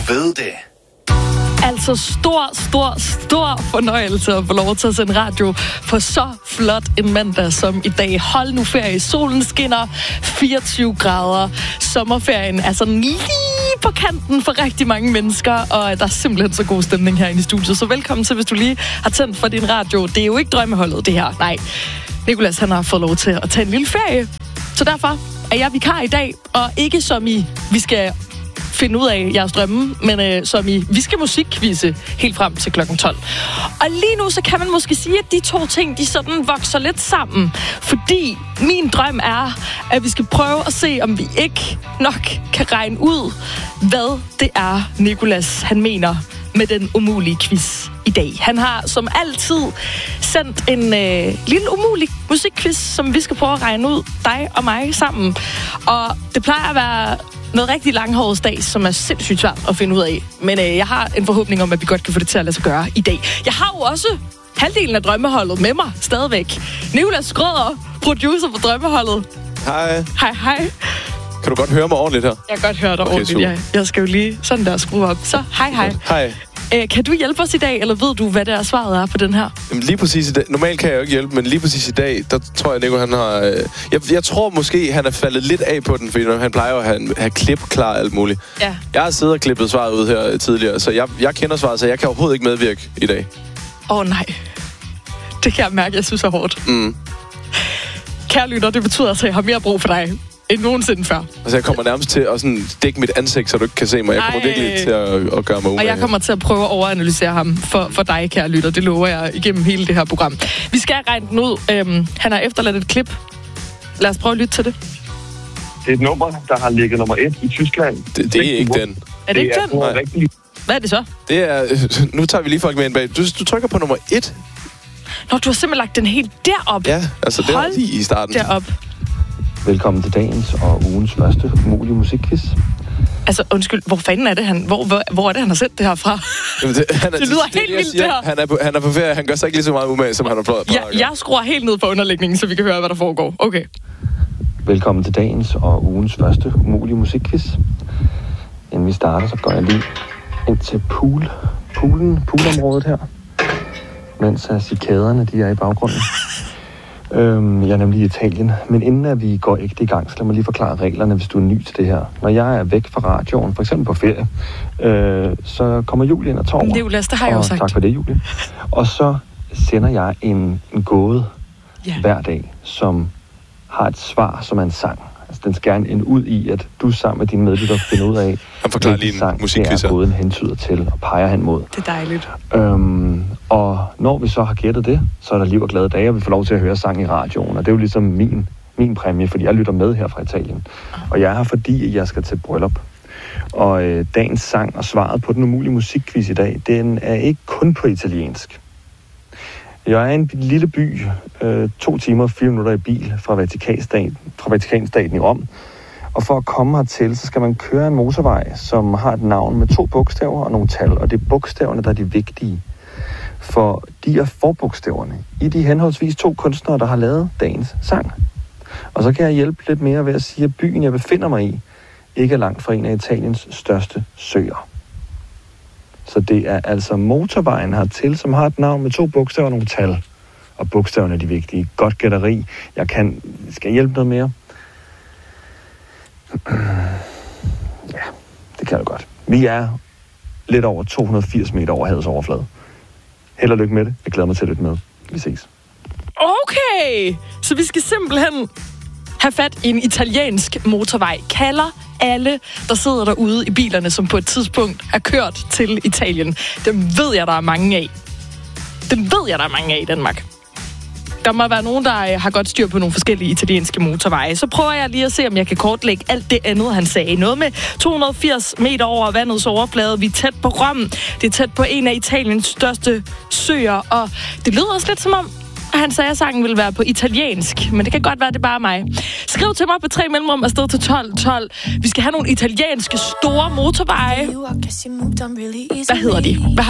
ved det. Altså stor fornøjelse at få lov til at sende radio på så flot en mandag som i dag. Hold nu ferie, solen skinner, 24 grader. Sommerferien er sådan lige på kanten for rigtig mange mennesker, og der er simpelthen så god stemning herinde i studiet. Så velkommen til, hvis du lige har tændt for din radio. Det er jo ikke drømmeholdet, det her. Nej, Nicolas han har fået lov til at tage en lille ferie. Så derfor er jeg vikar i dag, og ikke som i, vi skal finde ud af jeres drømme, men som i, vi skal musikquizze helt frem til klokken 12. Og lige nu, så kan man måske sige, at de to ting, de sådan vokser lidt sammen. Fordi min drøm er, at vi skal prøve at se, om vi ikke nok kan regne ud, hvad det er, Nicolas han mener med den umulige quiz i dag. Han har som altid sendt en lille umulig musikquiz, som vi skal prøve at regne ud, dig og mig sammen. Og det plejer at være noget rigtig langhåret stads, som er sindssygt svært at finde ud af. Men jeg har en forhåbning om, at vi godt kan få det til at lade sig gøre i dag. Jeg har jo også halvdelen af drømmeholdet med mig stadigvæk. Nicolas Schrøder, producer på drømmeholdet. Hej. Hej. Kan du godt høre mig ordentligt her? Jeg kan godt høre dig ordentligt. Jeg skal jo lige sådan der skrue op. Så hej. Hej. Kan du hjælpe os i dag, eller ved du, hvad der svaret er på den her? Jamen, lige præcis i dag. Normalt kan jeg jo ikke hjælpe, men lige præcis i dag, der tror jeg, Nico, han har... Jeg tror måske, han er faldet lidt af på den, fordi han plejer jo at have klip klar alt muligt. Ja. Jeg har siddet og klippet svaret ud her tidligere, så jeg kender svaret, så jeg kan overhovedet ikke medvirke i dag. Nej. Det kan jeg mærke, jeg synes er hårdt. Mm. Kære lytter, det betyder altså, at jeg har mere brug for dig end nogensinde før. Altså, jeg kommer nærmest til at sådan dække mit ansigt, så du ikke kan se mig. Jeg kommer virkelig til at gøre mig umage. Og jeg kommer til at prøve at overanalysere ham for dig, kære lytter. Det lover jeg igennem hele det her program. Vi skal regne den ud. Han har efterladt et klip. Lad os prøve at lytte til det. Det er et nummer, der har ligget nummer 1 i Tyskland. Det er ikke den. Er det ikke den? Nej. Hvad er det så? Det er... Nu tager vi lige folk med ind bag. Du trykker på nummer 1. Nå, du har simpelthen lagt den helt derop. Ja, altså det er lige i starten. Derop. Velkommen til dagens og ugens første umulige musikquiz. Altså, undskyld, hvor fanden er det, hvor er det, han har sendt det her fra? Jamen, det lyder helt vildt, det her. Han er på ferie, han gør sig ikke lige så meget umage, som han har prøvet. Jeg skruer helt ned på underlægningen, så vi kan høre, hvad der foregår. Okay. Velkommen til dagens og ugens første umulige musikquiz. Inden vi starter, så går jeg lige ind til poolområdet her. Mens cikaderne, de er i baggrunden. Jeg er nemlig i Italien, men inden at vi går ægte i gang, så lad mig lige forklare reglerne, hvis du er ny til det her. Når jeg er væk fra radioen, for eksempel på ferie, så kommer Julie ind og tager over. Det har jeg jo sagt. Tak for det, Julie. Og så sender jeg en gåde hver dag, som har et svar, som er en sang. Altså, den skal gerne ende ud i, at du sammen med dine medlytter finder ud af, hvilken sang det er, gåden hentyder til og peger hen mod. Det er dejligt. Og når vi så har gættet det, så er der liv og glade dage, og vi får lov til at høre sang i radioen. Og det er jo ligesom min præmie, fordi jeg lytter med her fra Italien. Og jeg er her, fordi jeg skal til bryllup. Og dagens sang og svaret på den umulige musikquiz i dag, den er ikke kun på italiensk. Jeg er i en lille by, 2 timer og 4 minutter i bil fra Vatikanstaten i Rom. Og for at komme hertil, så skal man køre en motorvej, som har et navn med 2 bogstaver og nogle tal. Og det er bogstaverne, der er de vigtige. For de er forbogstaverne i de henholdsvis 2 kunstnere, der har lavet dagens sang. Og så kan jeg hjælpe lidt mere ved at sige, at byen, jeg befinder mig i, ikke er langt fra en af Italiens største søer. Så det er altså motorvejen hertil, som har et navn med 2 bogstaver og nogle tal. Og bogstaverne er de vigtige. Godt gætteri. Skal hjælpe noget mere? Ja, det kan jeg godt. Vi er lidt over 280 meter over havets overflade. Held og lykke med det. Jeg glæder mig til at lytte med. Vi ses. Okay, så vi skal simpelthen have fat i en italiensk motorvej. Kalder alle, der sidder derude i bilerne, som på et tidspunkt er kørt til Italien. Dem ved jeg, der er mange af. I Danmark. Der må være nogen, der har godt styr på nogle forskellige italienske motorveje. Så prøver jeg lige at se, om jeg kan kortlægge alt det andet, han sagde. Noget med 280 meter over vandets overflade. Vi er tæt på Rom. Det er tæt på en af Italiens største søer. Og det lyder også lidt som om, at han sagde, at sangen ville være på italiensk. Men det kan godt være, det er bare mig. Skriv til mig på 3 mellemrum afsted til 1212. Vi skal have nogle italienske store motorveje. Hvad hedder de? Hvad har